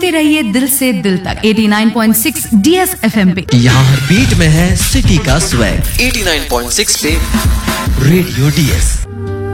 सुनते रहिए दिल से दिल तक 89.6 DS FM पे। यहाँ हर बीट में है सिटी का स्वैग। 89.6 पे रेडियो DS।